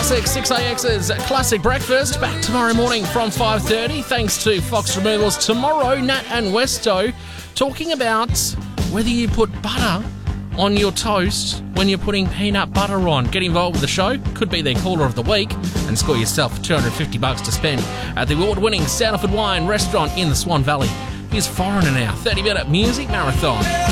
Classic 6AX's Classic Breakfast. Back tomorrow morning from 5:30. Thanks to Fox Removals. Tomorrow, Nat and Westo talking about whether you put butter on your toast when you're putting peanut butter on. Get involved with the show. Could be their caller of the week and score yourself $250 to spend at the award-winning Stanford Wine restaurant in the Swan Valley. Here's Foreigner now. 30-minute music marathon.